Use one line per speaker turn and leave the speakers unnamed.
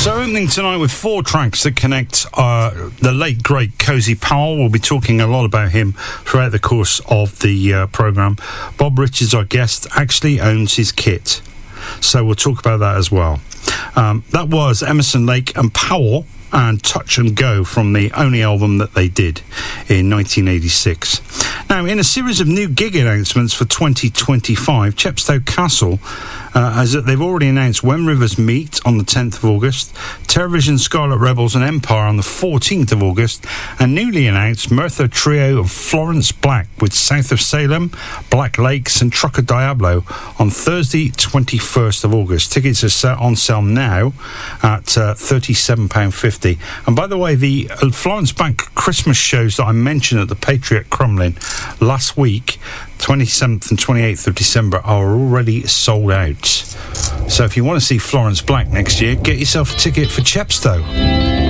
So opening tonight with 4 tracks that connect the late, great Cozy Powell. We'll be talking a lot about him throughout the course of the programme. Bob Richards, our guest, actually owns his kit. So we'll talk about that as well. That was Emerson, Lake and Powell and Touch and Go from the only album that they did in 1986. Now, in a series of new gig announcements for 2025, Chepstow Castle as they've already announced When Rivers Meet on the 10th of August, Terrorvision, Scarlet Rebels and Empire on the 14th of August, and newly announced Merthyr Trio of Florence Black with South of Salem, Black Lakes and Trucker Diablo on Thursday 21st of August. Tickets are set on sale now at £37.50. And by the way, the Florence Black Christmas shows that I mentioned at the Patriot Crumlin last week, 27th and 28th of December, are already sold out. So if you want to see Florence Black next year, get yourself a ticket for Chepstow.